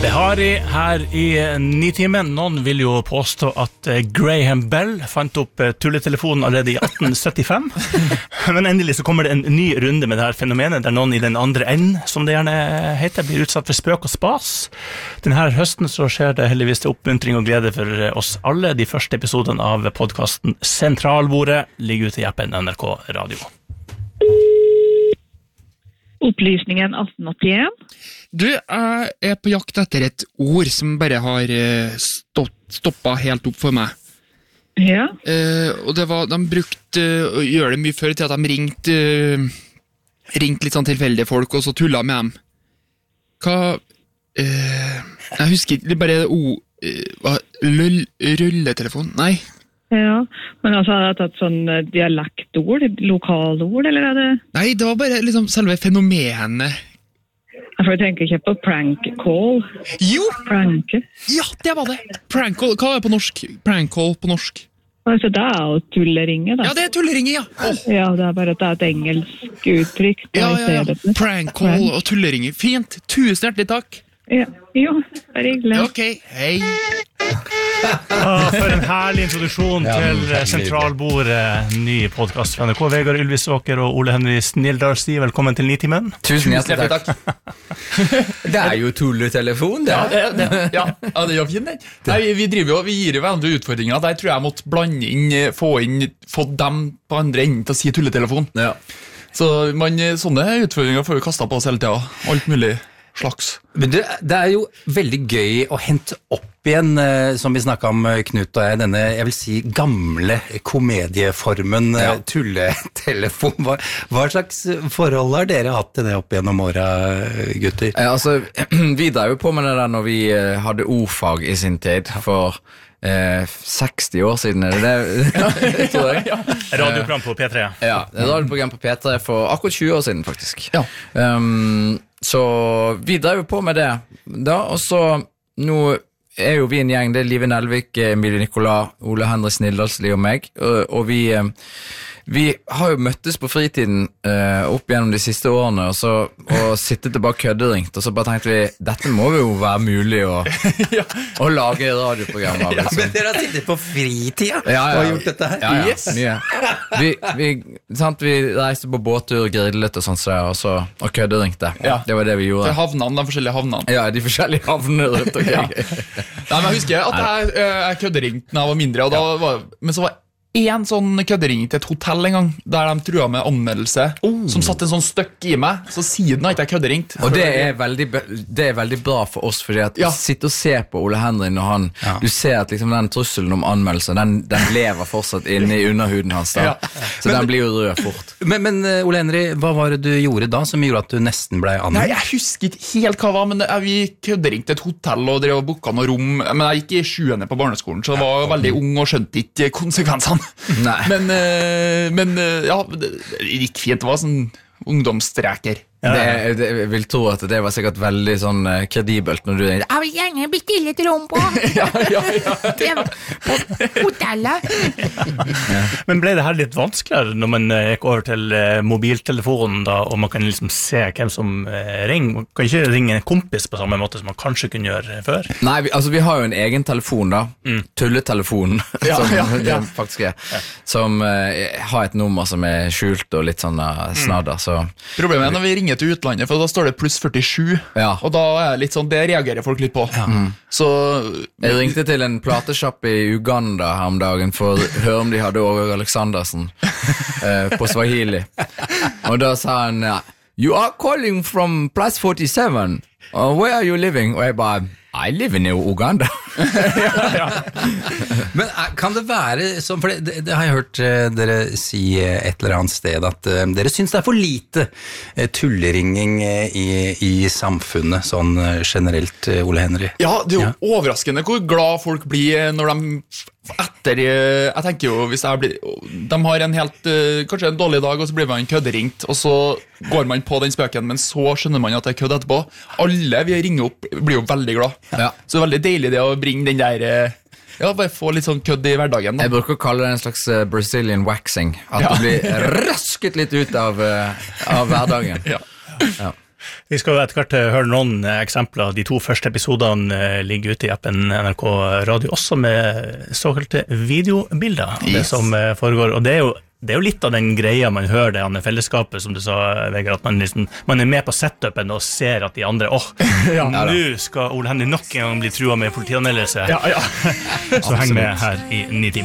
Behari her i Nitimen. Noen vil jo påstå at Graham Bell fant opp tulletelefonen allerede i 1875. Men endelig så kommer det en ny runde med dette fenomenet, der noen i den andre enden, som det gjerne heter, blir utsatt for spøk og spas. Denne høsten så skjer det heldigvis til oppmuntring og glede for oss alle. De første episodene av podcasten Sentralbordet ligger ute i appen NRK Radio. Opplysningen 1881. Du, jeg er på jakt etter et ord som bare har stoppet helt opp for meg. Ja. Og det var, de brukte å gjøre det mye før til at de ringte litt sånn tilfeldige folk, og så tullet med dem. Jeg husker ikke, det bare rulletelefon? Nei. Ja, men altså har jeg tatt sånn dialektord, lokalord, eller er det? Nei, det var bare liksom selve fenomenet. For jeg tenker ikke på prank call. Jo! Pranke. Ja, det var det. Prank call, hva er det på norsk? Prank call på norsk? Altså det er jo tulleringe da. Ja, det er tulleringe, ja. Ja, det er bare at det er et engelsk uttrykk. Ja. Prank call og tulleringe. Fint. Tusen hjertelig takk. Ja, jo, det er hyggelig. Ok, hei. For en herlig introduksjon til Sentralbordet, ny podcast fra NRK. Vegard Ylvisåker og Ole Henry Snilldalstig, velkommen til Nitimen. Tusen hjertelig takk. Det er jo tulletelefon, det. Ja, det er jo fint, det. Nei, vi gir jo hverandre utfordringer. Der tror jeg måtte blande inn, få dem på andre enden til å si tulletelefon. Ja. Så sånne utfordringer får vi kastet på oss hele tiden. Alt mulig slags. Men det er jo veldig gøy å hente opp igjen, som vi snakket om, Knut og jeg, denne, jeg vil si, gamle komedieformen, tulletelefon. Hva slags forhold har dere hatt til det opp gjennom året, gutter? Altså, vi drev jo på med det der når vi hadde ordfag i sin tid, for 60 år siden, er det tror jeg? Radioprogram på P3. Ja, et radioprogram på P3 for akkurat 20 år siden, faktisk. Ja. Så vi drev jo på med det da, og så nå er jo vi en gjeng, det er Live Nelvik, Emilie Nicolas, Ole Henry Snilldalslig og meg, og vi har jo møttes på fritiden opp gjennom de siste årene, og sittet og bare kødderingt, og så bare tenkte vi, dette må jo være mulig å lage et radioprogram av. Liksom. Men dere har sittet på fritida og gjort dette her? Ja, mye. Vi reiste på båttur og grillet og sånt, og kødderingte. Det var det vi gjorde. Til havnene, de forskjellige havnene. Ja, de forskjellige havnene rundt omkring. Nei, men jeg husker at jeg kødderingt når jeg var mindre, men så var en sånn køddering til et hotell en gang, der de trua med anmeldelse, som satt en sånn støkk i meg, så siden har ikke jeg kødderingt. Og det er veldig bra for oss, fordi at sitte og se på Ole Henry når du ser at liksom den trusselen om anmeldelse, den lever fortsatt inne i underhuden hans da. Så den blir jo rød fort. Men Ole Henry, hva var det du gjorde da som gjorde at du nesten ble anmeldt? Nei, jeg husker ikke helt hva det var, men vi køddering til et hotell og drev og booka noe rom, men jeg gikk i 7. på barneskolen, så jeg var veldig ung og skjønte ikke konsekvensene. Men ja, det gikk fint, det var sånn ungdomsstreker. Jeg vil tro at det var sikkert veldig sånn kredibelt når du tenkte, jeg vil gjerne bestille et rom på hotellet. Men ble det her litt vanskeligere når man gikk over til mobiltelefonen da, og man kan liksom se hvem som ringer? Man kan ikke ringe en kompis på samme måte som man kanskje kunne gjøre før? Nei, vi har jo en egen telefon da, tulletelefonen, som det faktisk er, som har et nummer som er skjult og litt sånn snadder, så... Problemet er når vi ringer til utlandet, for da står det pluss 47, og da er det litt sånn, det reagerer folk litt på. Så jeg ringte til en plateshopp i Uganda her om dagen for å høre om de hadde Åge Aleksandersen på Swahili. Og da sa han, you are calling from plus 47. Where are you living? Og jeg bare, I live in Uganda. Men kan det være sånn, for det har jeg hørt dere si et eller annet sted, at dere synes det er for lite tulleringing i samfunnet, sånn generelt, Ole Henry? Ja, det er jo overraskende hvor glad folk blir når de jeg tenker jo, hvis de har en helt, kanskje en dårlig dag, og så blir man kødderingt, og så går man på den spøken, men så skjønner man at det er kødd etterpå. Alle vi ringer opp blir jo veldig glad. Så det er veldig deilig det å bringe den der, bare få litt sånn kødd i hverdagen. Da. Jeg bruker å kalle det en slags Brazilian waxing, at du blir røsket litt ut av hverdagen. Vi skal etter hvert høre noen eksempler. De 2 første episodene ligger ute i appen NRK Radio, også med såkalte videobilder av det som foregår. Og det er jo litt av den greia man hører det, Anne, fellesskapet, som du sa, Vegard, at man er med på setupen og ser at de andre, nå skal Ole Henry nok en gang bli trua med politianmeldelse. Så heng med her i 9 timer.